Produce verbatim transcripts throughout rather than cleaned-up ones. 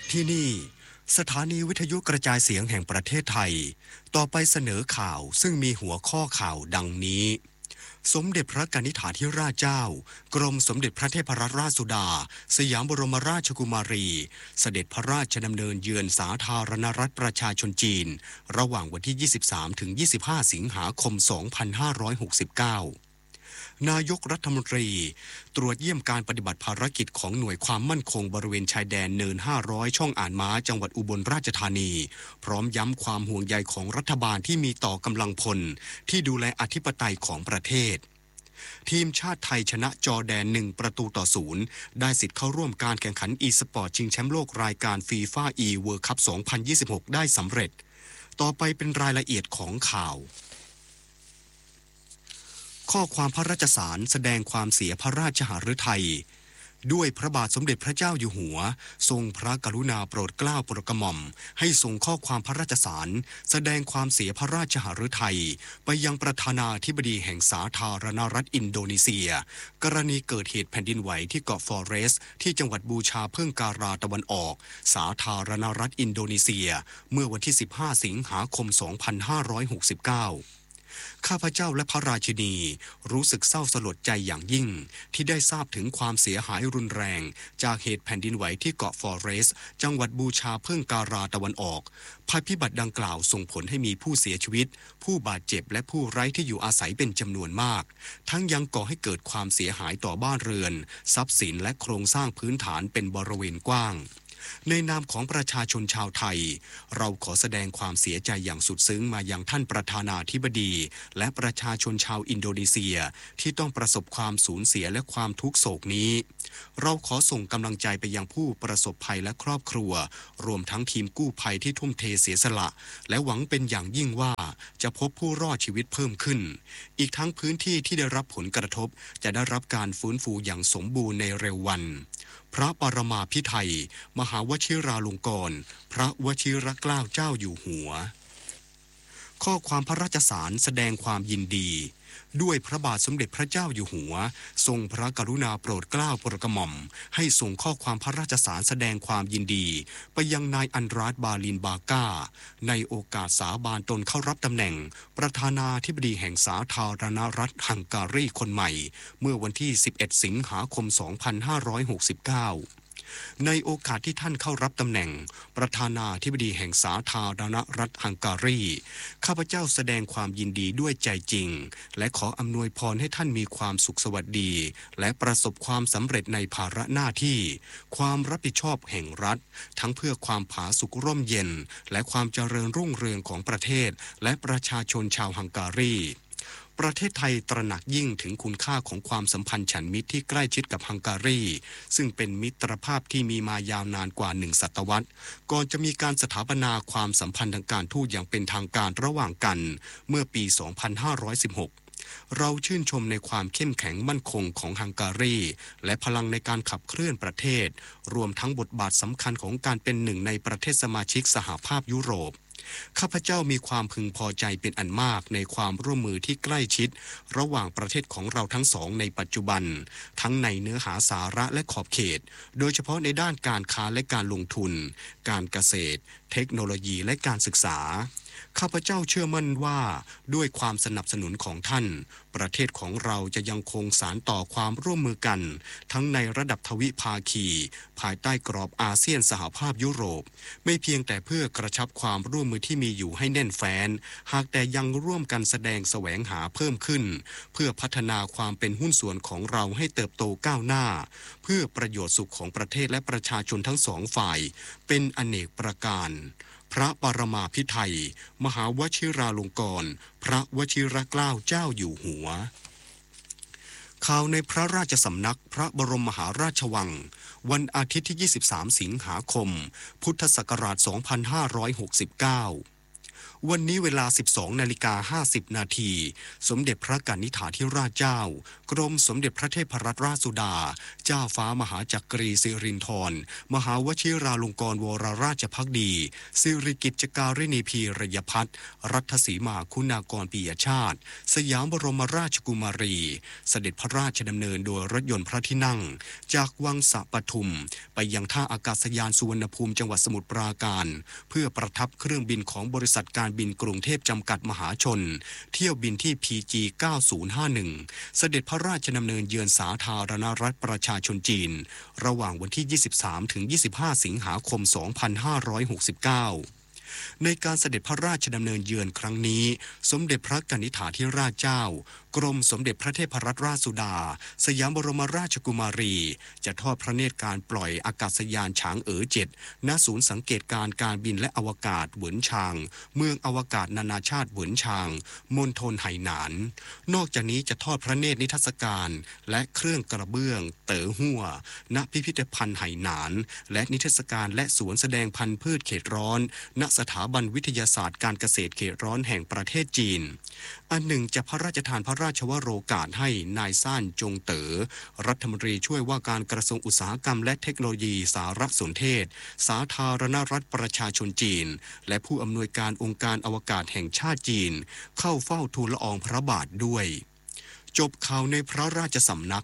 ที่นี่สถานีวิทยุกระจายเสียงแห่งประเทศไทยต่อไปเสนอข่าวซึ่งมีหัวข้อข่าวดังนี้สมเด็จพระกนิษฐาธิราชเจ้ากรมสมเด็จพระเทพรัตนราชสุดาสยามบรมราชกุมารีเสด็จพระราชดำเนินเยือนสาธารณรัฐประชาชนจีนระหว่างวันที่ ยี่สิบสามถึงยี่สิบห้า สิงหาคม สองพันห้าร้อยหกสิบเก้านายกรัฐมนตรีตรวจเยี่ยมการปฏิบัติภารกิจของหน่วยความมั่นคงบริเวณชายแดนเนินห้าร้อยช่องอ่านม้าจังหวัดอุบลราชธานีพร้อมย้ำความห่วงใยของรัฐบาลที่มีต่อกำลังพลที่ดูแลอธิปไตยของประเทศทีมชาติไทยชนะจอร์แดนหนึ่งประตูต่อศูนย์ได้สิทธิ์เข้าร่วมการแข่งขันอีสปอร์ตชิงแชมป์โลกรายการฟีฟ่าอีเวิลด์คัพ สองพันยี่สิบหก ได้สำเร็จต่อไปเป็นรายละเอียดของข่าวข้อความพระราชสารแสดงความเสียพระราชหฤทัยด้วยพระบาทสมเด็จพระเจ้าอยู่หัวทรงพระกรุณาโปรดเกล้าโปรดกระหม่อมให้ส่งข้อความพระราชสารแสดงความเสียพระราชหฤทัยไปยังประธานาธิบดีแห่งสาธารณรัฐอินโดนีเซียกรณีเกิดเหตุแผ่นดินไหวที่เกาะฟอเรสที่จังหวัดบูชาเพิ่งการาตะวันออกสาธารณรัฐอินโดนีเซียเมื่อวันที่สิบห้าสิงหาคมสองพันห้าร้อยหกสิบเก้าข้าพเจ้าและพระราชินีรู้สึกเศร้าสลดใจอย่างยิ่งที่ได้ทราบถึงความเสียหายรุนแรงจากเหตุแผ่นดินไหวที่เกาะฟอเรสจังหวัดบูชาเพิ่งการาตะวันออกภัยพิบัติดังกล่าวส่งผลให้มีผู้เสียชีวิตผู้บาดเจ็บและผู้ไร้ที่อยู่อาศัยเป็นจำนวนมากทั้งยังก่อให้เกิดความเสียหายต่อบ้านเรือนทรัพย์สินและโครงสร้างพื้นฐานเป็นบริเวณกว้างในนามของประชาชนชาวไทยเราขอแสดงความเสียใจอย่างสุดซึ้งมายังท่านประธานาธิบดีและประชาชนชาวอินโดนีเซียที่ต้องประสบความสูญเสียและความทุกโศกนี้เราขอส่งกำลังใจไปยังผู้ประสบภัยและครอบครัวรวมทั้งทีมกู้ภัยที่ทุ่มเทเสียสละและหวังเป็นอย่างยิ่งว่าจะพบผู้รอดชีวิตเพิ่มขึ้นอีกทั้งพื้นที่ที่ได้รับผลกระทบจะได้รับการฟื้นฟูอย่างสมบูรณ์ในเร็ววันพระปรมาภิไธยมหาวชิราลงกรณ์พระวชิรเกล้าเจ้าอยู่หัวข้อความพระราชสารแสดงความยินดีด้วยพระบาทสมเด็จพระเจ้าอยู่หัวทรงพระกรุณาโปรดเกล้าโปรดกระหม่อมให้ส่งข้อความพระราชสารแสดงความยินดีไปยังนายอันดราสบาลินบาก้าในโอกาสสาบานตนเข้ารับตำแหน่งประธานาธิบดีแห่งสาธารณรัฐฮังการีคนใหม่เมื่อวันที่สิบเอ็ดสิงหาคมสองพันห้าร้อยหกสิบเก้าในโอกาสที่ท่านเข้ารับตำแหน่งประธานาธิบดีแห่งสาธารณรัฐฮังการีข้าพเจ้าแสดงความยินดีด้วยใจจริงและขออำนวยพรให้ท่านมีความสุขสวัสดีและประสบความสำเร็จในภาระหน้าที่ความรับผิดชอบแห่งรัฐทั้งเพื่อความผาสุกร่มเย็นและความเจริญรุ่งเรืองของประเทศและประชาชนชาวฮังการีประเทศไทยตระหนักยิ่งถึงคุณค่าของความสัมพันธ์ฉันมิตรที่ใกล้ชิดกับฮังการีซึ่งเป็นมิตรภาพที่มีมายาวนานกว่าหนึ่งศตวรรษก่อนจะมีการสถาปนาความสัมพันธ์ทางการทูตอย่างเป็นทางการระหว่างกันเมื่อปี สองพันห้าร้อยสิบหกเราชื่นชมในความเข้มแข็งมั่นคงของฮังการีและพลังในการขับเคลื่อนประเทศรวมทั้งบทบาทสำคัญของการเป็นหนึ่งในประเทศสมาชิกสหภาพยุโรปข้าพเจ้ามีความพึงพอใจเป็นอันมากในความร่วมมือที่ใกล้ชิดระหว่างประเทศของเราทั้งสองในปัจจุบันทั้งในเนื้อหาสาระและขอบเขตโดยเฉพาะในด้านการค้าและการลงทุนการเกษตรเทคโนโลยีและการศึกษาข้าพเจ้าเชื่อมั่นว่าด้วยความสนับสนุนของท่านประเทศของเราจะยังคงสานต่อความร่วมมือกันทั้งในระดับทวิภาคีภายใต้กรอบอาเซียนสหภาพยุโรปไม่เพียงแต่เพื่อกระชับความร่วมมือที่มีอยู่ให้แน่นแฟ้นหากแต่ยังร่วมกันแสดงแสวงหาเพิ่มขึ้นเพื่อพัฒนาความเป็นหุ้นส่วนของเราให้เติบโตก้าวหน้าเพื่อประโยชน์สุขของประเทศและประชาชนทั้งสองฝ่ายเป็นอเนกประการพระปรมาภิไธยมหาวชิราลงกรณ์พระวชิรเกล้าเจ้าอยู่หัวข่าวในพระราชสำนักพระบรมมหาราชวังวันอาทิตย์ที่ยี่สิบสามสิงหาคมพุทธศักราชสองพันห้าร้อยหกสิบเก้าวันนี้เวลา สิบสองนาฬิกาห้าสิบนาทีสมเด็จพระกนิษฐาธิราชเจ้ากรมสมเด็จพระเทพรัตนราชสุดาเจ้าฟ้ามหาจักรีสิรินธรมหาวชิราลงกรณ์วรราชภักดีสิริกิจการิณีพีรยพัฒน์รัฐสีมาคุณากรปิยชาติสยามบรมราชกุมารีเสด็จพระราชดำเนินโดยรถยนต์พระที่นั่งจากวังสะปทุมไปยังท่าอากาศยานสุวรรณภูมิจังหวัดสมุทรปราการเพื่อประทับเครื่องบินของบริษัทการบินกรุงเทพจำกัดมหาชนเที่ยวบินที่ พี จี เก้าศูนย์ห้าหนึ่ง เสด็จพระราชดำเนินเยือนสาธารณรัฐประชาชนจีนระหว่างวันที่ ยี่สิบสามถึงยี่สิบห้า สิงหาคม สองพันห้าร้อยหกสิบเก้าในการเสด็จพระราชดำเนินเยือนครั้งนี้สมเด็จพระกนิษฐาธิราชเจ้ากรมสมเด็จพระเทพรัตนราชสุดาสยามบรมราชกุมารีจะทอดพระเนตรการปล่อยอากาศยานฉางเอ๋อเจ็ดณศูนย์สังเกตการการบินและอวกาศเหวินชางเมืองอวกาศนานาชาติเหวินชางมณฑลไหหนานนอกจากนี้จะทอดพระเนตรนิทรรศการและเครื่องกระเบื้องเต๋อหัวณพิพิธภัณฑ์ไหหนานและนิทรรศการและสวนแสดงพันธุ์พืชเขตร้อนณสถาบันวิทยาศาสตร์การเกษตรเขตร้อนแห่งประเทศจีนอันหนึ่งจะพระราชทานพระราชวโรกาสให้นายซ่านจงเต๋อรัฐมนตรีช่วยว่าการกระทรวงอุตสาหกรรมและเทคโนโลยีสารสนเทศสาธารณรัฐประชาชนจีนและผู้อำนวยการองค์การอวกาศแห่งชาติจีนเข้าเฝ้าทูลละอองพระบาทด้วยจบข่าวในพระราชสำนัก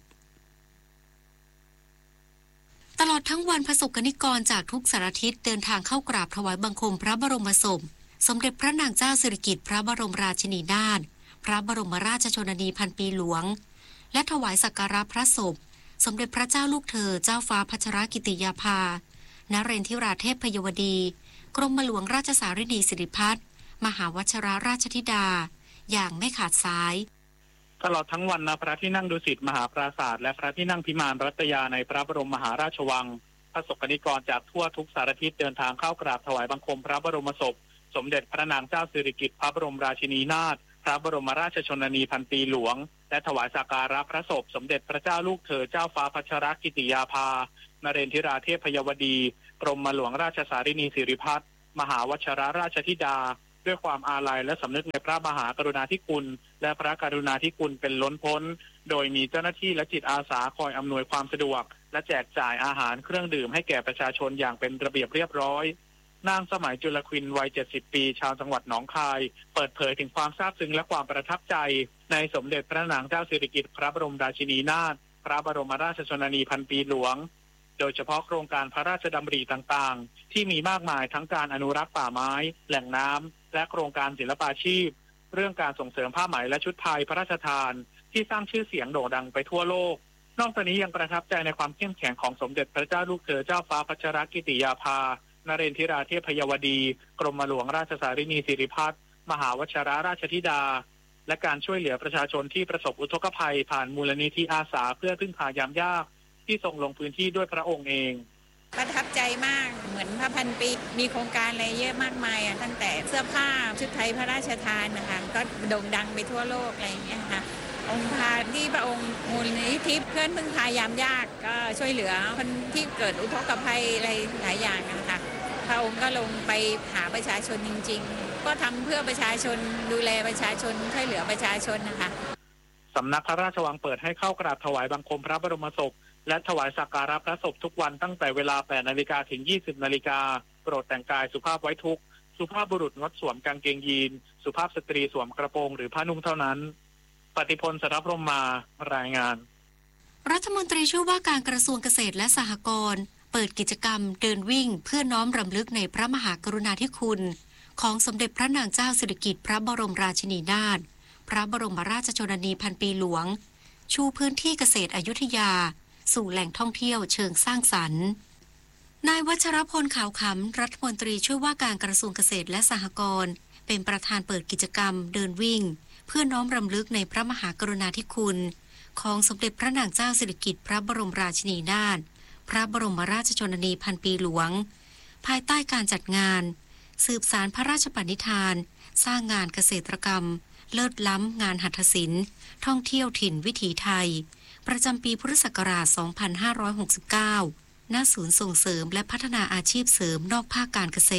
ตลอดทั้งวันประสบกนิกรจากทุกสารทิศเดินทางเข้ากราบถวายบังคมพระบรมศพสมเด็จพระนางเจ้าสิริกิติ์พระบรมราชินีนาถพระบรมราชชนนีพันปีหลวงและถวายสักการะพระศพสมเด็จพระเจ้าลูกเธอเจ้าฟ้าพัชรกิติยาภานเรนทิราเทพพยวดีกรมหลวงราชสารินีสิริพัฒน์มหาวชิราราชธิดาอย่างไม่ขาดสายตลอดทั้งวันณพระที่นั่งดุสิตมหาปราสาทและพระที่นั่งพิมานรัตยาในพระบรมมหาราชวังประสบกนิกรจากทั่วทุกสารทิศเดินทางเข้ากราบถวายบังคมพระบรมศพสมเด็จพระนางเจ้าสิริกิติ์พระบรมราชินีนาถพระบรมราชชนนีพันปีหลวงและถวายสักการะพระศพสมเด็จพระเจ้าลูกเธอเจ้าฟ้าพัชรกิติยาภานเรนทิราเทพพยวดีกรมหลวงราชสารินีสิริพัฒน์มหาวชิราราชธิดาด้วยความอาลัยและสำนึกในพระมหากรุณาธิคุณและพระกรุณาธิคุณเป็นล้นพ้นโดยมีเจ้าหน้าที่และจิตอาสาคอยอำนวยความสะดวกและแจกจ่ายอาหารเครื่องดื่มให้แก่ประชาชนอย่างเป็นระเบียบเรียบร้อยนางสมัยจุลควินวัยเจ็ดสิบปีชาวจังหวัดหนองคายเปิดเผยถึงความซาบซึ้งและความประทับใจในสมเด็จพระนางเจ้าสิริกิติ์พระบรมราชินีนาถพระบรมราชชนนีพันปีหลวงโดยเฉพาะโครงการพระราชดำริต่างๆที่มีมากมายทั้งการอนุรักษ์ป่าไม้แหล่งน้ำและโครงการศิลปาชีพเรื่องการส่งเสริมผ้าไหมและชุดไทยพระราชทานที่สร้างชื่อเสียงโด่งดังไปทั่วโลกนอกจากนี้ยังประทับใจในความเข้มแข็งของสมเด็จพระเจ้าลูกเธอเจ้าฟ้าพัชรกิติยาภานเรนทิราเทพพยวดีกรมหลวงราชสารินีสิริพัฒน์มหาวชิราราชธิดาและการช่วยเหลือประชาชนที่ประสบอุทกภัยผ่านมูลนิธิอาสาเพื่อพึ่งพายามยากที่ส่งลงพื้นที่ด้วยพระองค์เองประทับใจมากเหมือนพระพันปีมีโครงการอะไรเยอะมากมายอ่ะตั้งแต่เสื้อผ้าชุดไทยพระราชทานนะคะก็โด่งดังไปทั่วโลกอะไรอย่างเงี้ยค่ะองค์พาที่พระองค์มูลนิธิเพื่อนพึ่งพายามยากก็ช่วยเหลือคนที่เกิดอุทกภัยอะไรหลายอย่างนะคะพระองค์ก็ลงไปหาประชาชนจริงๆก็ทำเพื่อประชาชนดูแลประชาชนช่วยเหลือประชาชนนะคะสำนักพระราชวังเปิดให้เข้ากราบถวายบังคมพระบรมศพและถวายสักการะพระศพทุกวันตั้งแต่เวลา แปดนาฬิกา ถึง ยี่สิบนาฬิกาโปรดแต่งกายสุภาพไว้ทุกข์สุภาพบุรุษงดสวมกางเกงยีนสุภาพสตรีสวมกระโปรงหรือผ้านุ่งเท่านั้นปฏิพล สรพรหมมารายงานรัฐมนตรีช่วยว่าการกระทรวงเกษตรและสหกรณ์เปิดกิจกรรมเดินวิ่งเพื่อน้อมรำลึกในพระมหากรุณาธิคุณของสมเด็จพระนางเจ้าสิริกิติ์พระบรมราชินีนาถพระบรมราชชนนีพันปีหลวงชูพื้นที่เกษตรอยุธยาสู่แหล่งท่องเที่ยวเชิงสร้างสรรค์นายวัชรพลขาวขำรัฐมนตรีช่วยว่าการกระทรวงเกษตรและสหกรณ์เป็นประธานเปิดกิจกรรมเดินวิ่งเพื่อน้อมรำลึกในพระมหากรุณาธิคุณของสมเด็จพระนางเจ้าสิริกิติ์พระบรมราชินีนาถพระบรมราชชนนีพันปีหลวงภายใต้การจัดงานสืบสานพระราชปณิธานสร้างงานเกษตรกรรมเลิศล้ำงานหัตถศิลป์ท่องเที่ยวถิ่นวิถีไทยประจำปีพุทธศักราช สองพันห้าร้อยหกสิบเก้า ณ ศูนย์ส่งเสริมและพัฒนาอาชีพเสริมนอกภาคการเกษตร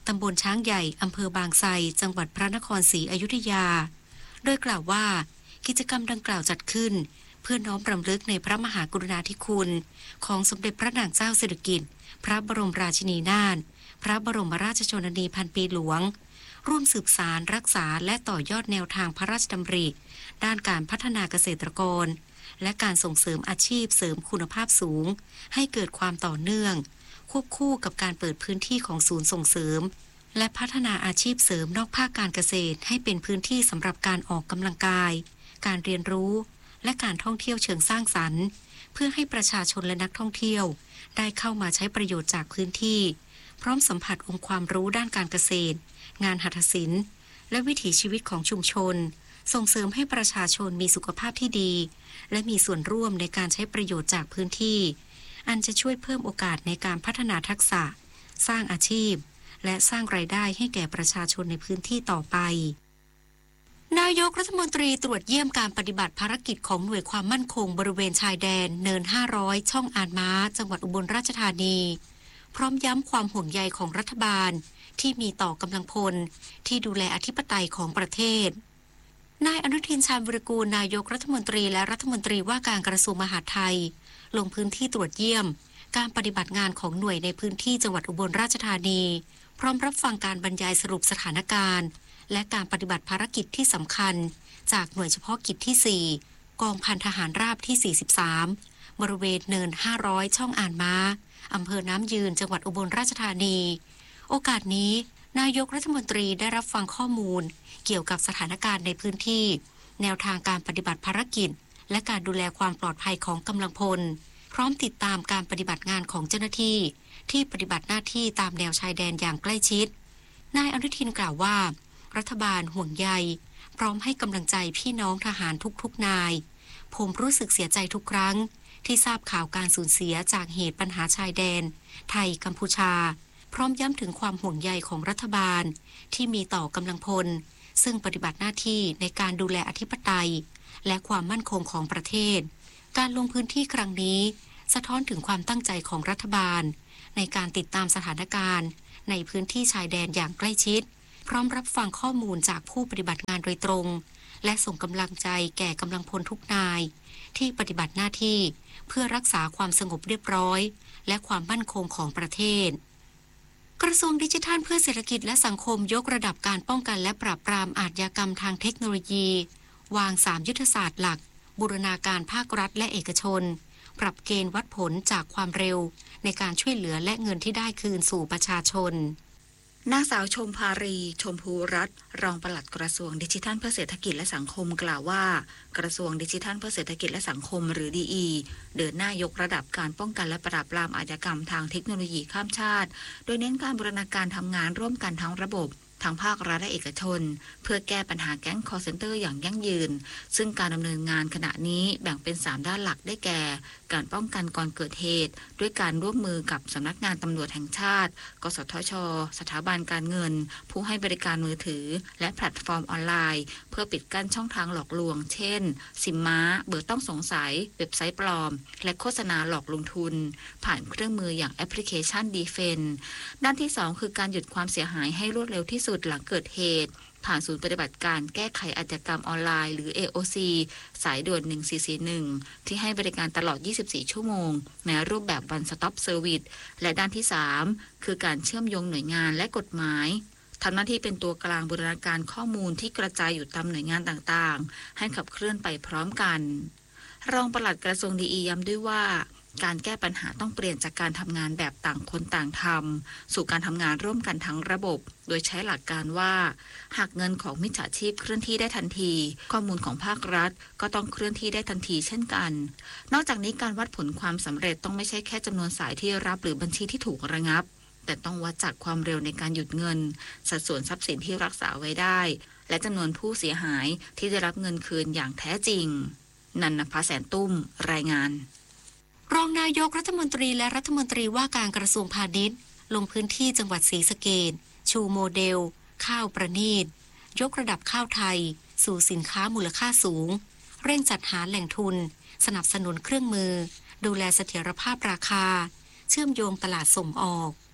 ตำบลช้างใหญ่อำเภอบางไทรจังหวัดพระนครศรีอยุธยาโดยกล่าวว่ากิจกรรมดังกล่าวจัดขึ้นเพื่อน้อมรำลึกในพระมหากรุณาธิคุณของสมเด็จพระนางเจ้าสิริกิติ์พระบรมราชินีนาถพระบรมราชชนนีพันปีหลวงร่วมสืบสารรักษาและต่อยอดแนวทางพระราชดำริด้านการพัฒนาเกษตรกรและการส่งเสริมอาชีพเสริมคุณภาพสูงให้เกิดความต่อเนื่องควบคู่กับการเปิดพื้นที่ของศูนย์ส่งเสริมและพัฒนาอาชีพเสริมนอกภาคการเกษตรให้เป็นพื้นที่สำหรับการออกกำลังกายการเรียนรู้และการท่องเที่ยวเชิงสร้างสรรค์เพื่อให้ประชาชนและนักท่องเที่ยวได้เข้ามาใช้ประโยชน์จากพื้นที่พร้อมสัมผัสองค์ความรู้ด้านการเกษตรงานหัตถศิลป์และวิถีชีวิตของชุมชนส่งเสริมให้ประชาชนมีสุขภาพที่ดีและมีส่วนร่วมในการใช้ประโยชน์จากพื้นที่อันจะช่วยเพิ่มโอกาสในการพัฒนาทักษะสร้างอาชีพและสร้างรายได้ให้แก่ประชาชนในพื้นที่ต่อไปนายกรัฐมนตรีตรวจเยี่ยมการปฏิบัติภารกิจของหน่วยความมั่นคงบริเวณชายแดนเนินห้าร้อยช่องอานม้าจังหวัดอุบลราชธานีพร้อมย้ำความห่วงใยของรัฐบาลที่มีต่อกำลังพลที่ดูแลอธิปไตยของประเทศนายอนุทินชาญวิรากูลนายกรัฐมนตรีและรัฐมนตรีว่าการกระทรวงมหาดไทยลงพื้นที่ตรวจเยี่ยมการปฏิบัติงานของหน่วยในพื้นที่จังหวัดอุบลราชธานีพร้อมรับฟังการบรรยายสรุปสถานการณ์และการปฏิบัติภารกิจที่สำคัญจากหน่วยเฉพาะกิจที่สี่กองพันทหารราบที่สี่สิบสามบริเวณเนินห้าร้อยช่องอ่านม้าอำเภอน้ำยืนจังหวัดอุบลราชธานีโอกาสนี้นายกรัฐมนตรีได้รับฟังข้อมูลเกี่ยวกับสถานการณ์ในพื้นที่แนวทางการปฏิบัติภารกิจและการดูแลความปลอดภัยของกำลังพลพร้อมติดตามการปฏิบัติงานของเจ้าหน้าที่ที่ปฏิบัติหน้าที่ตามแนวชายแดนอย่างใกล้ชิดนายอนุทินกล่าวว่ารัฐบาลห่วงใยพร้อมให้กำลังใจพี่น้องทหารทุกๆนายผมรู้สึกเสียใจทุกครั้งที่ทราบข่าวการสูญเสียจากเหตุปัญหาชายแดนไทยกัมพูชาพร้อมย้ำถึงความห่วงใยของรัฐบาลที่มีต่อกำลังพลซึ่งปฏิบัติหน้าที่ในการดูแลอธิปไตยและความมั่นคงของประเทศการลงพื้นที่ครั้งนี้สะท้อนถึงความตั้งใจของรัฐบาลในการติดตามสถานการณ์ในพื้นที่ชายแดนอย่างใกล้ชิดพร้อมรับฟังข้อมูลจากผู้ปฏิบัติงานโดยตรงและส่งกำลังใจแก่กำลังพลทุกนายที่ปฏิบัติหน้าที่เพื่อรักษาความสงบเรียบร้อยและความมั่นคงของประเทศกระทรวงดิจิทัลเพื่อเศรษฐกิจและสังคมยกระดับการป้องกันและปราบปรามอาชญากรรมทางเทคโนโลยีวางสามยุทธศาสตร์หลักบูรณาการภาครัฐและเอกชนปรับเกณฑ์วัดผลจากความเร็วในการช่วยเหลือและเงินที่ได้คืนสู่ประชาชนนางสาวชมภารีชมพูรัตน์รองปลัดกระทรวงดิจิทัลเพื่อเศรษฐกิจและสังคมกล่าวว่ากระทรวงดิจิทัลเพื่อเศรษฐกิจและสังคมหรือ ดี อี เดินหน้ายกระดับการป้องกันและปราบปรามอาชญากรรมทางเทคโนโลยีข้ามชาติโดยเน้นการบูรณาการทำงานร่วมกันทั้งระบบทางภาครัฐและเอกชนเพื่อแก้ปัญหาแก๊ง call center อย่างยั่งยืนซึ่งการดำเนินงานขณะนี้แบ่งเป็นสามด้านหลักได้แก่การป้องกันก่อนเกิดเหตุด้วยการร่วมมือกับสำนักงานตำรวจแห่งชาติกสทช.สถาบันการเงินผู้ให้บริการมือถือและแพลตฟอร์มออนไลน์เพื่อปิดกั้นช่องทางหลอกลวงเช่นซิมม้าเบอร์ต้องสงสัยเว็บไซต์ปลอมและโฆษณาหลอกลงทุนผ่านเครื่องมืออย่างแอปพลิเคชัน ดี เฟน ด้านที่สองคือการหยุดความเสียหายให้รวดเร็วที่สุดหลังเกิดเหตุผ่านศูนย์ปฏิบัติการแก้ไขอาชญากรรมออนไลน์หรือ เอ โอ ซี สายด่วนหนึ่งสี่สี่หนึ่งที่ให้บริการตลอดยี่สิบสี่ชั่วโมงในรูปแบบ One Stop Service และด้านที่สามคือการเชื่อมโยงหน่วยงานและกฎหมายทำหน้าที่เป็นตัวกลางบูรณาการข้อมูลที่กระจายอยู่ตามหน่วยงานต่างๆให้ขับเคลื่อนไปพร้อมกันรองปลัดกระทรวงดีอีย้ำด้วยว่าการแก้ปัญหาต้องเปลี่ยนจากการทำงานแบบต่างคนต่างทำสู่การทำงานร่วมกันทั้งระบบโดยใช้หลักการว่าหากเงินของมิจฉาชีพเคลื่อนที่ได้ทันทีข้อมูลของภาครัฐก็ต้องเคลื่อนที่ได้ทันทีเช่นกันนอกจากนี้การวัดผลความสำเร็จต้องไม่ใช่แค่จำนวนสายที่รับหรือบัญชีที่ถูกระงับแต่ต้องวัดจากความเร็วในการหยุดเงินสัดส่วนทรัพย์สินที่รักษาไว้ได้และจำนวนผู้เสียหายที่ได้รับเงินคืนอย่างแท้จริงนันนภาแสนตุ้มรายงานรองนายกรัฐมนตรีและรัฐมนตรีว่าการกระทรวงพาณิชย์ลงพื้นที่จังหวัดศรีสะเกษชูโมเดลข้าวประณีตยกระดับข้าวไทยสู่สินค้ามูลค่าสูงเร่งจัดหาแหล่งทุนสนับสนุนเครื่องมือดูแลเสถียรภาพราคาเชื่อมโยงตลาดส่งออก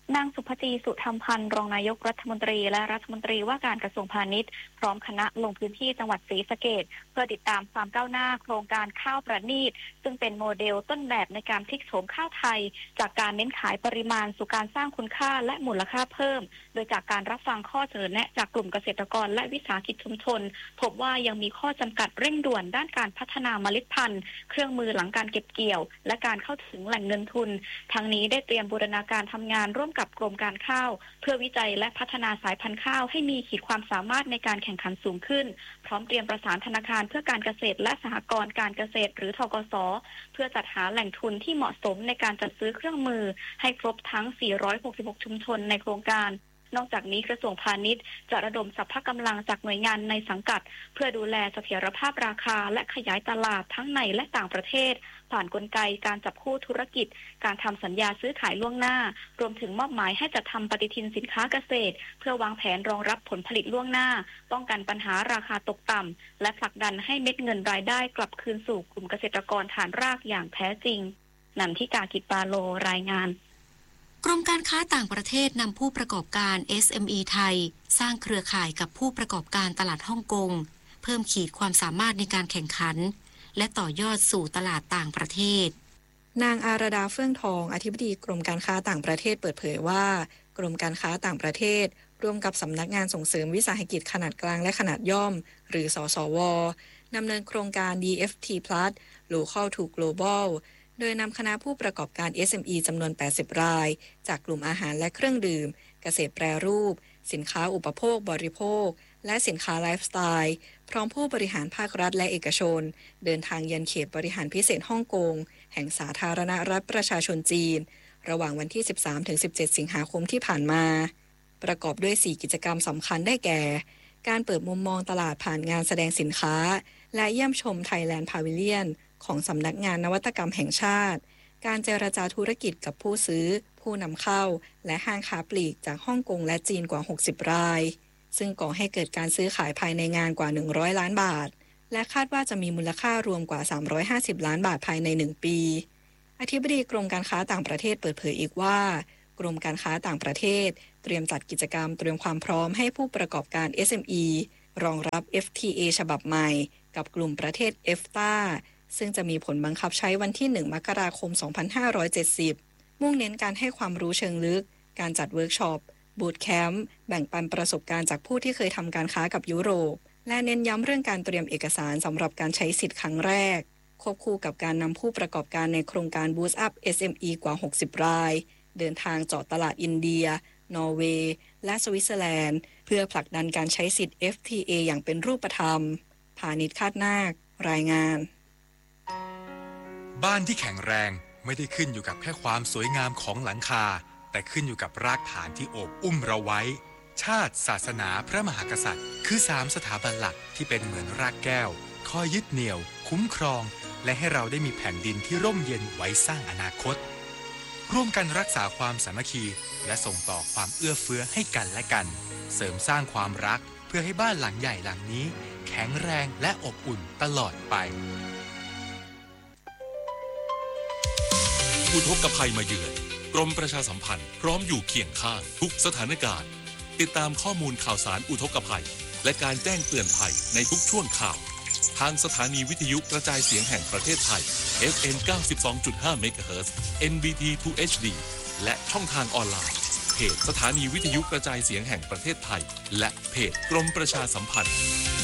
นางสุภจีสุธรรมพันธ์รองนายกรัฐมนตรีและรัฐมนตรีว่าการกระทรวงพาณิชย์พร้อมคณะลงพื้นที่จังหวัดศรีสะเกษเพื่อติดตามความก้าวหน้าโครงการข้าวประณีตซึ่งเป็นโมเดลต้นแบบในการพลิกโฉมข้าวไทยจากการเน้นขายปริมาณสู่การสร้างคุณค่าและมูลค่าเพิ่มโดยจากการรับฟังข้อเสนอแนะจากกลุ่มเกษตรกรและวิสาหกิจชุมชนพบว่ายังมีข้อจำกัดเร่งด่วนด้านการพัฒนาเมล็ดพันธุ์เครื่องมือหลังการเก็บเกี่ยวและการเข้าถึงแหล่งเงินทุนทั้งนี้ได้เตรียมบูรณาการทำงานร่วมกับกรมการข้าวเพื่อวิจัยและพัฒนาสายพันธุ์ข้าวให้มีขีดความสามารถในการแข่งขันสูงขึ้นพร้อมเตรียมประสานธนาคารเพื่อการเกษตรและสหกรณ์การเกษตรหรือธกส.เพื่อจัดหาแหล่งทุนที่เหมาะสมในการจัดซื้อเครื่องมือให้ครบทั้งสี่ร้อยหกสิบหกชุมชนในโครงการนอกจากนี้กระทรวงพาณิชย์จะระดมสรรพกำลังจากหน่วยงานในสังกัดเพื่อดูแลเสถียรภาพราคาและขยายตลาดทั้งในและต่างประเทศผ่านกลไกการจับคู่ธุรกิจการทำสัญญาซื้อขายล่วงหน้ารวมถึงมอบหมายให้จัดทำปฏิทินสินค้าเกษตรเพื่อวางแผนรองรับผลผลิตล่วงหน้าป้องกันปัญหาราคาตกต่ำและผลักดันให้เม็ดเงินรายได้กลับคืนสู่กลุ่มเกษตรกรฐานรากอย่างแท้จริงนันทิกากิจปาโลรายงานกรมการค้าต่างประเทศนำผู้ประกอบการ เอส เอ็ม อี ไทยสร้างเครือข่ายกับผู้ประกอบการตลาดฮ่องกงเพิ่มขีดความสามารถในการแข่งขันและต่อยอดสู่ตลาดต่างประเทศนางอารดาเฟื่องทองอธิบดีกรมการค้าต่างประเทศเปิดเผยว่ากรมการค้าต่างประเทศร่วมกับสำนักงานส่งเสริมวิสาหกิจขนาดกลางและขนาดย่อมหรือสสวดำเนินโครงการ ดี เอฟ ที Plus Local to Globalโดยนำคณะผู้ประกอบการ เอส เอ็ม อี จำนวนแปดสิบรายจากกลุ่มอาหารและเครื่องดื่มเกษตรแปรรูปสินค้าอุปโภคบริโภคและสินค้าไลฟ์สไตล์พร้อมผู้บริหารภาครัฐและเอกชนเดินทางยันเขตบริหารพิเศษฮ่องกงแห่งสาธารณรัฐประชาชนจีนระหว่างวันที่ สิบสามถึงสิบเจ็ด สิงหาคมที่ผ่านมาประกอบด้วยสี่กิจกรรมสำคัญได้แก่การเปิดมุมมองตลาดผ่านงานแสดงสินค้าและเยี่ยมชม Thailand Pavilionของสำนักงานนวัตกรรมแห่งชาติการเจรจาธุรกิจกับผู้ซื้อผู้นำเข้าและห้างค้าปลีกจากฮ่องกงและจีนกว่าหกสิบรายซึ่งก่อให้เกิดการซื้อขายภายในงานกว่าหนึ่งร้อยล้านบาทและคาดว่าจะมีมูลค่ารวมกว่าสามร้อยห้าสิบล้านบาทภายในหนึ่งปีอธิบดีกรมการค้าต่างประเทศเปิดเผยอีกว่ากรมการค้าต่างประเทศเตรียมจัดกิจกรรมเตรียมความพร้อมให้ผู้ประกอบการ เอส เอ็ม อี รองรับ เอฟ ที เอ ฉบับใหม่กับกลุ่มประเทศ เอฟ ที เอ ซึ่งจะมีผลบังคับใช้วันที่หนึ่งมกราคมสองพันห้าร้อยเจ็ดสิบมุ่งเน้นการให้ความรู้เชิงลึกการจัดเวิร์กช็อปบูตแคมป์แบ่งปันประสบการณ์จากผู้ที่เคยทำการค้ากับยุโรปและเน้นย้ำเรื่องการเตรียมเอกสารสำหรับการใช้สิทธิ์ครั้งแรกควบคู่กับการนำผู้ประกอบการในโครงการ Boost Up เอส เอ็ม อี กว่าหกสิบรายเดินทางเจาะตลาดอินเดียนอร์เวย์และสวิตเซอร์แลนด์เพื่อผลักดันการใช้สิทธิ์ เอฟ ที เอ อย่างเป็นรูปธรรมพานิชคาดนาครายงานบ้านที่แข็งแรงไม่ได้ขึ้นอยู่กับแค่ความสวยงามของหลังคาแต่ขึ้นอยู่กับรากฐานที่โอบอุ้มเราไว้ชาติศาสนาพระมหากษัตริย์คือสามสถาบันหลักที่เป็นเหมือนรากแก้วคอยยึดเหนี่ยวคุ้มครองและให้เราได้มีแผ่นดินที่ร่มเย็นไว้สร้างอนาคตร่วมกันรักษาความสามัคคีและส่งต่อความเอื้อเฟื้อให้กันและกันเสริมสร้างความรักเพื่อให้บ้านหลังใหญ่หลังนี้แข็งแรงและอบอุ่นตลอดไปอุทกภัยมาเยือนกรมประชาสัมพันธ์พร้อมอยู่เคียงข้างทุกสถานการณ์ติดตามข้อมูลข่าวสารอุทกภัยและการแจ้งเตือนภัยในทุกช่วงข่าวทางสถานีวิทยุกระจายเสียงแห่งประเทศไทย เอฟ เอ็ม เก้าสิบสองจุดห้า เมกะเฮิรตซ์ เอ็น บี ที ทู เอช ดี และช่องทางออนไลน์เพจสถานีวิทยุกระจายเสียงแห่งประเทศไทยและเพจกรมประชาสัมพันธ์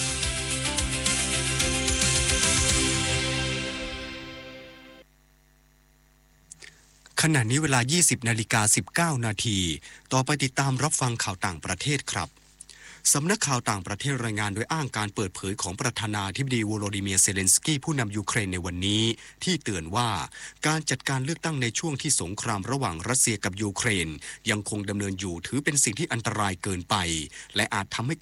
ขณะนี้เวลา ยี่สิบนาฬิกาสิบเก้านาทีต่อไปติดตามรับฟังข่าวต่างประเทศครับสำนักข่าวต่างประเทศรายงานโดยอ้างการเปิดเผยของประธานาธิบดีโวโลดิเมียร์เซเลนสกี้ผู้นำยูเครนในวันนี้ที่เตือนว่าการจัดการเลือกตั้งในช่วงที่สงครามระหว่างรัสเซียกับยูเครนยังคงดำเนินอยู่ถือเป็นสิ่งที่อันตรายเกินไปและอาจทำให้เกิด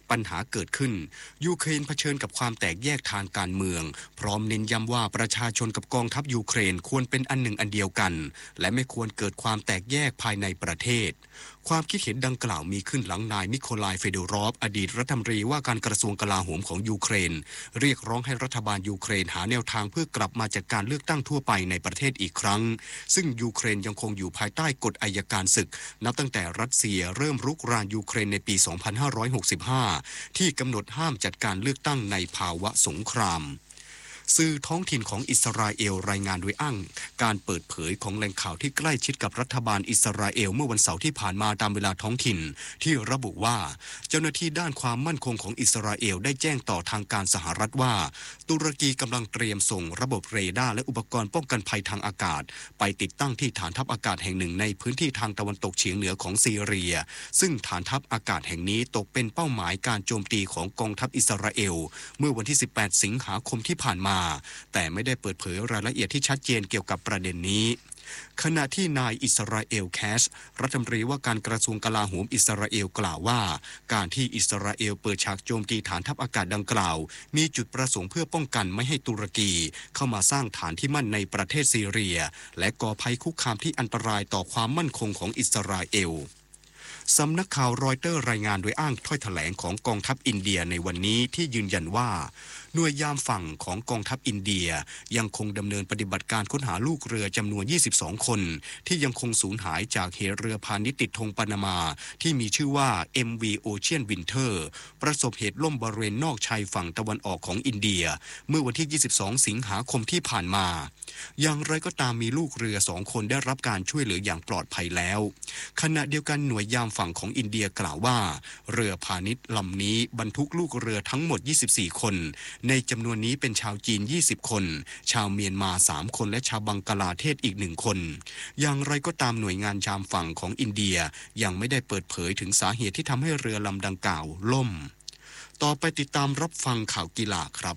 ปัญหาเกิดขึ้นยูเครนเผชิญกับความแตกแยกทางการเมืองพร้อมเน้นย้ำว่าประชาชนกับกองทัพยูเครนควรเป็นอันหนึ่งอันเดียวกันและไม่ควรเกิดความแตกแยกภายในประเทศความคิดเห็นดังกล่าวมีขึ้นหลังนายมิโคลายเฟโดรอฟอดีตรัฐมนตรีว่าการกระทรวงกลาโหมของยูเครนเรียกร้องให้รัฐบาลยูเครนหาแนวทางเพื่อกลับมาจัดการเลือกตั้งทั่วไปในประเทศอีกครั้งซึ่งยูเครนยังคงอยู่ภายใต้กฎอัยการศึกนับตั้งแต่รัสเซียเริ่มรุกรานยูเครนในปี สองพันห้าร้อยหกสิบห้า ที่กำหนดห้ามจัดการเลือกตั้งในภาวะสงครามสื่อท้องถิ่นของอิสราเอลรายงานโดยอ้างการเปิดเผยของแหล่งข่าวที่ใกล้ชิดกับรัฐบาลอิสราเอลเมื่อวันเสาร์ที่ผ่านมาตามเวลาท้องถิ่นที่ระบุว่าเจ้าหน้าที่ด้านความมั่นคงของอิสราเอลได้แจ้งต่อทางการสหรัฐว่าตุรกีกำลังเตรียมส่งระบบเรดาร์และอุปกรณ์ป้องกันภัยทางอากาศไปติดตั้งที่ฐานทัพอากาศแห่งหนึ่งในพื้นที่ทางตะวันตกเฉียงเหนือของซีเรียซึ่งฐานทัพอากาศแห่งนี้ตกเป็นเป้าหมายการโจมตีของกองทัพอิสราเอลเมื่อวันที่สิบแปดสิงหาคมที่ผ่านมาแต่ไม่ได้เปิดเผยรายละเอียดที่ชัดเจนเกี่ยวกับประเด็นนี้ขณะที่นายอิสราเอลแคชรัฐมนตรีว่าการกระทรวงกลาโหมอิสราเอลกล่าวว่าการที่อิสราเอลเปิดฉากโจมตีฐานทัพอากาศดังกล่าวมีจุดประสงค์เพื่อป้องกันไม่ให้ตุรกีเข้ามาสร้างฐานที่มั่นในประเทศซีเรียและก่อภัยคุกคามที่อันตรายต่อความมั่นคงของอิสราเอลสำนักข่าวรอยเตอร์รายงานโดยอ้างถ้อยแถลงของกองทัพอินเดียในวันนี้ที่ยืนยันว่าหน่วยยามฝั่งของกองทัพอินเดียยังคงดำเนินปฏิบัติการค้นหาลูกเรือจำนวนยี่สิบสองคนที่ยังคงสูญหายจากเหตุเรือพาณิชย์ติดธงปานามาที่มีชื่อว่า เอ็ม วี Ocean Winter ประสบเหตุล่มบริเวณนอกชายฝั่งตะวันออกของอินเดียเมื่อวันที่ยี่สิบสองสิงหาคมที่ผ่านมาอย่างไรก็ตามมีลูกเรือสองคนได้รับการช่วยเหลืออย่างปลอดภัยแล้วขณะเดียวกันหน่วยยามฝั่งของอินเดียกล่าวว่าเรือพาณิชย์ลำนี้บรรทุกลูกเรือทั้งหมดยี่สิบสี่คนในจำนวนนี้เป็นชาวจีนยี่สิบคนชาวเมียนมาสามคนและชาวบังกลาเทศอีกหนึ่งคนอย่างไรก็ตามหน่วยงานยามฝั่งของอินเดียยังไม่ได้เปิดเผยถึงสาเหตุที่ทำให้เรือลำดังกล่าวล่มต่อไปติดตามรับฟังข่าวกีฬาครับ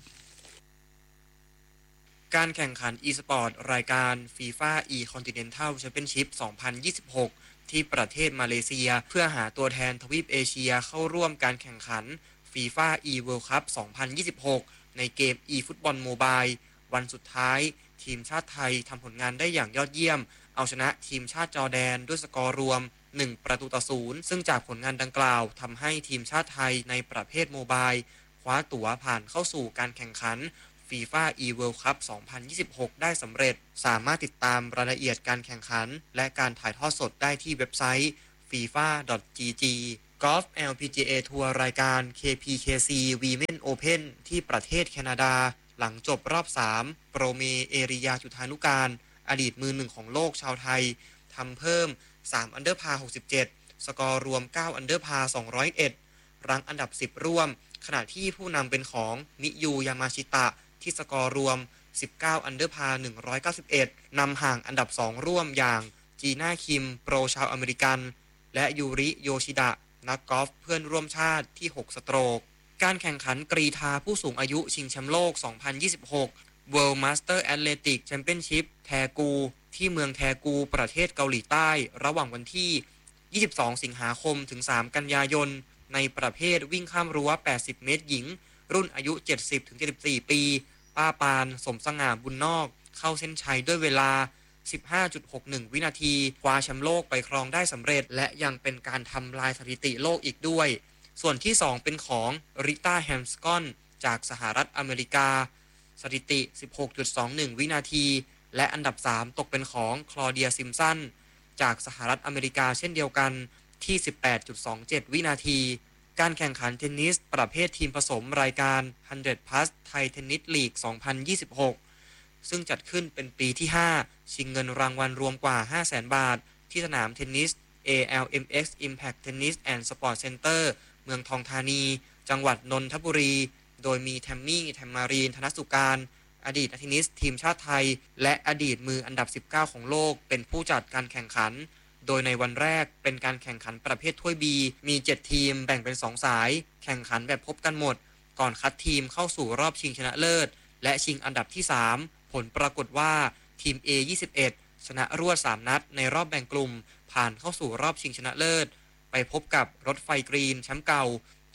การแข่งขัน e-sport รายการ FIFA e-Continental Championship สองพันยี่สิบหกที่ประเทศมาเลเซียเพื่อหาตัวแทนทวีปเอเชียเข้าร่วมการแข่งขัน FIFA e-World Cup สองพันยี่สิบหกในเกม e-Football Mobile วันสุดท้ายทีมชาติไทยทำผลงานได้อย่างยอดเยี่ยมเอาชนะทีมชาติจอร์แดนด้วยสกอร์รวมหนึ่งประตูต่อศูนย์ซึ่งจากผลงานดังกล่าวทำให้ทีมชาติไทยในประเภทโมบายคว้าตั๋วผ่านเข้าสู่การแข่งขัน FIFA e-World Cup สองพันยี่สิบหกได้สำเร็จสามารถติดตามรายละเอียดการแข่งขันและการถ่ายทอดสดได้ที่เว็บไซต์ ฟีฟ่า ดอท จี จี กอล์ฟ แอล พี จี เอ ทัวร์รายการ เค พี เค ซี Women Open ที่ประเทศแคนาดาหลังจบรอบสามโปรเมเอริยาจุฑานุการอดีตมือหนึ่งของโลกชาวไทยทำเพิ่มสามอันเดอร์พาร์หกสิบเจ็ดสกอร์รวมเก้าอันเดอร์พาร์สองร้อยเอ็ดรั้งอันดับสิบร่วมขณะที่ผู้นำเป็นของมิยูยามาชิตะที่สกอร์รวมสิบเก้าอันเดอร์พาร์หนึ่งร้อยเก้าสิบเอ็ดนำห่างอันดับสองร่วมอย่างจีน่าคิมโปรชาวอเมริกันและยูริโยชิดะนักกอล์ฟเพื่อนร่วมชาติที่หกสโตรกการแข่งขันกรีฑาผู้สูงอายุชิงแชมป์โลกสองพันยี่สิบหก World Master Athletic Championship แทกูที่เมืองแทกูประเทศเกาหลีใต้ระหว่างวันที่ยี่สิบสองสิงหาคมถึงสามกันยายนในประเภทวิ่งข้ามรั้วแปดสิบเมตรหญิงรุ่นอายุ เจ็ดสิบถึงเจ็ดสิบสี่ ปีป้าปานสมสง่าบุญนอกเข้าเส้นชัยด้วยเวลา สิบห้าจุดหกหนึ่ง วินาทีคว้าแชมป์โลกไปครองได้สำเร็จและยังเป็นการทำลายสถิติโลกอีกด้วยส่วนที่สองเป็นของริต้าแฮมสกอนจากสหรัฐอเมริกาสถิติ สิบหกจุดสองหนึ่ง วินาทีและอันดับสามตกเป็นของคลอเดียซิมสันจากสหรัฐอเมริกาเช่นเดียวกันที่ สิบแปดจุดสองเจ็ด วินาทีการแข่งขันเทนนิสประเภททีมผสมรายการ หนึ่งร้อย plus ไทยเทนนิสลีก สองพันยี่สิบหกซึ่งจัดขึ้นเป็นปีที่ห้าชิงเงินรางวัลรวมกว่า ห้าแสน บาทที่สนามเทนนิส เอ แอล เอ็ม เอ็กซ์ Impact Tennis and Sport Center เมืองทองธานีจังหวัดนนทบุรีโดยมีแทมมี่แทมมารีนธนสุการอดีตนักเทนนิสทีมชาติไทยและอดีตมืออันดับสิบเก้าของโลกเป็นผู้จัดการแข่งขันโดยในวันแรกเป็นการแข่งขันประเภทถ้วย B มีเจ็ดทีมแบ่งเป็นสองสายแข่งขันแบบพบกันหมดก่อนคัดทีมเข้าสู่รอบชิงชนะเลิศและชิงอันดับที่สามผลปรากฏว่าทีม เอ ยี่สิบเอ็ด ชนะรวดสามนัดในรอบแบ่งกลุ่มผ่านเข้าสู่รอบชิงชนะเลิศไปพบกับรถไฟกรีนแชมป์เก่า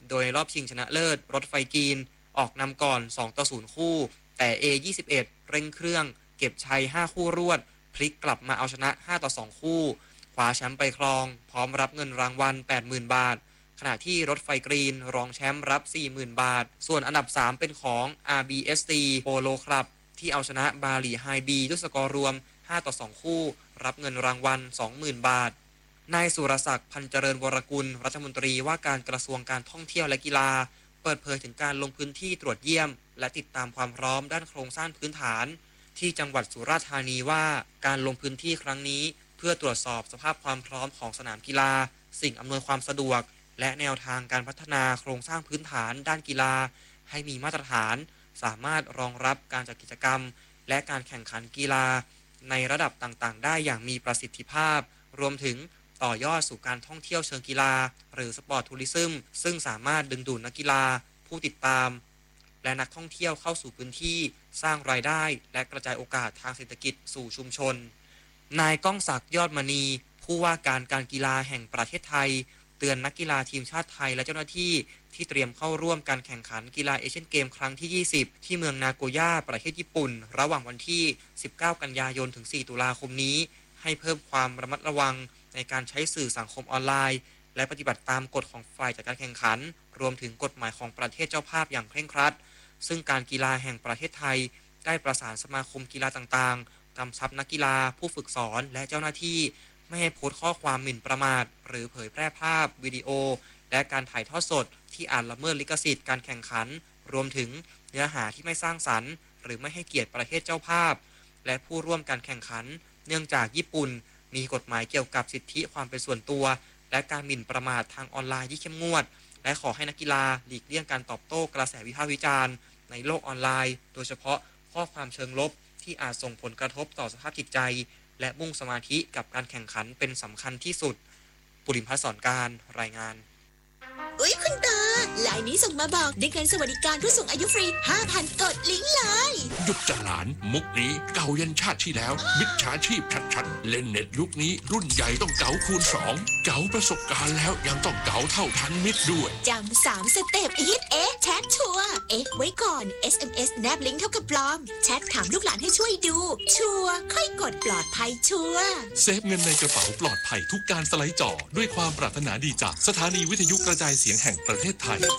โดยรอบชิงชนะเลิศรถไฟกีนออกนำก่อนสองต่อศูนย์คู่แต่ เอ ยี่สิบเอ็ด เร่งเครื่องเก็บชัยห้าคู่รวดพลิกกลับมาเอาชนะห้าต่อสองคู่คว้าแชมป์ไปครองพร้อมรับเงินรางวัล แปดหมื่น บาทขณะที่รถไฟกรีนรองแชมป์รับ สี่หมื่น บาทส่วนอันดับสามเป็นของ อาร์ บี เอส ซี Polo Club ที่เอาชนะบาหลีไฮบีด้วยสกอร์รวมห้าต่อสองคู่รับเงินรางวัล สองหมื่น บาทนายสุรศักดิ์พันเจริญวรกุลรัฐมนตรีว่าการกระทรวงการท่องเที่ยวและกีฬาเปิดเผยถึงการลงพื้นที่ตรวจเยี่ยมและติดตามความพร้อมด้านโครงสร้างพื้นฐานที่จังหวัดสุราษฎร์ธานีว่าการลงพื้นที่ครั้งนี้เพื่อตรวจสอบสภาพความพร้อมของสนามกีฬาสิ่งอำนวยความสะดวกและแนวทางการพัฒนาโครงสร้างพื้นฐานด้านกีฬาให้มีมาตรฐานสามารถรองรับการจัดกิจกรรมและการแข่งขันกีฬาในระดับต่างๆได้อย่างมีประสิทธิภาพรวมถึงต่อยอดสู่การท่องเที่ยวเชิงกีฬาหรือสปอร์ตทัวริซึมซึ่งสามารถดึงดูดนักกีฬาผู้ติดตามและนักท่องเที่ยวเข้าสู่พื้นที่สร้างรายได้และกระจายโอกาสทางเศรษฐกิจสู่ชุมชนนายก้องศักดิ์ยอดมณีผู้ว่าการการกีฬาแห่งประเทศไทยเตือนนักกีฬาทีมชาติไทยและเจ้าหน้าที่ที่เตรียมเข้าร่วมการแข่งขันกีฬาเอเชียนเกมครั้งที่ยี่สิบที่เมืองนาโกย่าประเทศญี่ปุ่นระหว่างวันที่สิบเก้ากันยายนถึงสี่ตุลาคมนี้ให้เพิ่มความระมัดระวังในการใช้สื่อสังคมออนไลน์และปฏิบัติตามกฎของฝ่ายจัดการแข่งขันรวมถึงกฎหมายของประเทศเจ้าภาพอย่างเคร่งครัดซึ่งการกีฬาแห่งประเทศไทยได้ประสานสมาคมกีฬาต่างๆกำชับนักกีฬาผู้ฝึกสอนและเจ้าหน้าที่ไม่ให้โพสต์ข้อความหมิ่นประมาทหรือเผยแพร่ภาพวิดีโอและการถ่ายทอดสดที่อาจละเมิดลิขสิทธิ์การแข่งขันรวมถึงเนื้อหาที่ไม่สร้างสรรค์หรือไม่ให้เกียรติประเทศเจ้าภาพและผู้ร่วมการแข่งขันเนื่องจากญี่ปุ่นมีกฎหมายเกี่ยวกับสิทธิความเป็นส่วนตัวและการหมิ่นประมาททางออนไลน์ที่เข้มงวดและขอให้นักกีฬาหลีกเลี่ยงการตอบโต้กระแสวิพากษ์วิจารณ์ในโลกออนไลน์โดยเฉพาะข้อความเชิงลบที่อาจส่งผลกระทบต่อสภาพจิตใจและมุ่งสมาธิกับการแข่งขันเป็นสำคัญที่สุดปุริมพัฒน์สอนการรายงานอุ๊ยคุณตาลายนี้ส่งมาบอกได้เงินสวัสดิการผู้สูงอายุฟรี ห้าพัน กดลิงก์เลยหยุดจะหลานมุกนี้เก่ายันชาติที่แล้วมิจฉาชีพชัดๆเล่นเน็ตยุคนี้รุ่นใหญ่ต้องเก๋าคูณสองเก๋าประสบการณ์แล้วยังต้องเก๋าเท่าทันมิตรด้วยจำสามสเต็ปอีทเอ๊ะแชทชัวร์เอ๊ะไว้ก่อน เอส เอ็ม เอส แนบลิงก์เท่ากับปลอมแชทถามลูกหลานให้ช่วยดูชัวร์ค่อยกดปลอดภัยชัวร์เซฟเงินในกระเป๋าปลอดภัยทุกการสไลด์จอด้วยความปรารถนาดีจากสถานีวิทยุกระจายเสียงแห่งประเทศไทย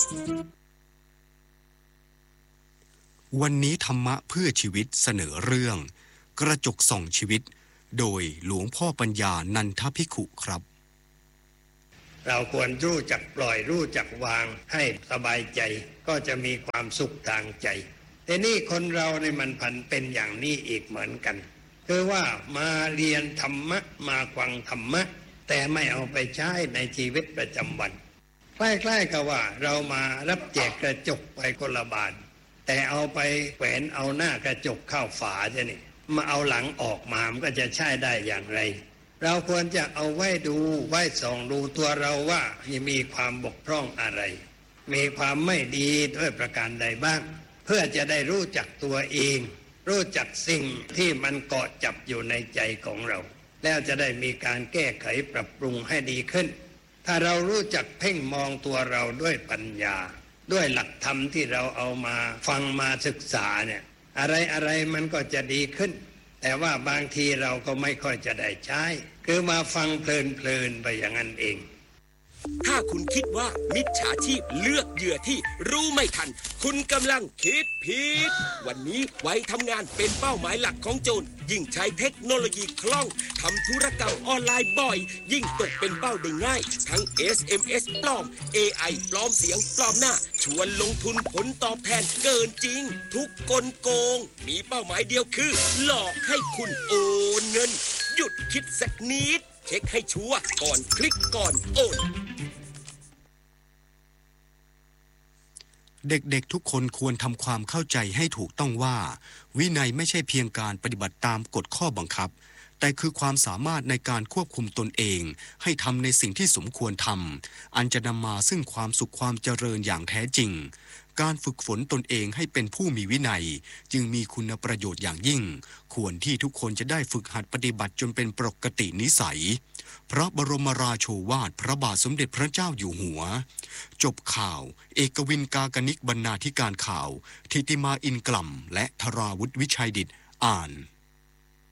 วันนี้ธรรมะเพื่อชีวิตเสนอเรื่องกระจกส่องชีวิตโดยหลวงพ่อปัญญานันทภิกขุครับเราควรรู้จักปล่อยรู้จักวางให้สบายใจก็จะมีความสุขทางใจแต่นี่คนเราในมันพันเป็นอย่างนี้อีกเหมือนกันคือว่ามาเรียนธรรมะมาฟังธรรมะแต่ไม่เอาไปใช้ในชีวิตประจำวันคล้ายๆกับว่าเรามารับแจกกระจกไปคนละบาทแต่เอาไปแขวนเอาหน้ากระจกเข้าฝาจะนี่มาเอาหลังออกมามันก็จะใช้ได้อย่างไรเราควรจะเอาไว้ดูไว้ส่องดูตัวเราว่ามีความบกพร่องอะไรมีความไม่ดีด้วยประการใดบ้างเพื่อจะได้รู้จักตัวเองรู้จักสิ่งที่มันเกาะจับอยู่ในใจของเราแล้วจะได้มีการแก้ไขปรับปรุงให้ดีขึ้นถ้าเรารู้จักเพ่งมองตัวเราด้วยปัญญาด้วยหลักธรรมที่เราเอามาฟังมาศึกษาเนี่ยอะไรอะไรมันก็จะดีขึ้นแต่ว่าบางทีเราก็ไม่ค่อยจะได้ใช้คือมาฟังเพลินๆไปอย่างนั้นเองถ้าคุณคิดว่ามิจฉาชีพเลือกเหยื่อที่รู้ไม่ทันคุณกำลังคิดผิดวันนี้ไว้ทำงานเป็นเป้าหมายหลักของโจรยิ่งใช้เทคโนโลยีคล่องทำธุรกรรมออนไลน์บ่อยยิ่งตกเป็นเป้าได้ง่ายทั้ง เอส เอ็ม เอส ปลอม เอ ไอ ปลอมเสียงปลอมหน้าชวนลงทุนผลตอบแทนเกินจริงทุกกลโกงมีเป้าหมายเดียวคือหลอกให้คุณโอนเงินหยุดคิดสักนิดเช็คให้ชัวร์ก่อนคลิกก่อนโอนเด็กๆทุกคนควรทำความเข้าใจให้ถูกต้องว่าวินัยไม่ใช่เพียงการปฏิบัติตามกฎข้อบังคับแต่คือความสามารถในการควบคุมตนเองให้ทำในสิ่งที่สมควรทำอันจะนำมาซึ่งความสุขความเจริญอย่างแท้จริงการฝึกฝนตนเองให้เป็นผู้มีวินัยจึงมีคุณประโยชน์อย่างยิ่งควรที่ทุกคนจะได้ฝึกหัดปฏิบัติจนเป็นปกตินิสัยพระบรมราโชวาทพระบาทสมเด็จพระเจ้าอยู่หัวจบข่าวเอกวินกากนิกบรรณาธิการข่าวทิติมาอินกล่ำและธราวุฒิวิชัยดิษฐ์อ่าน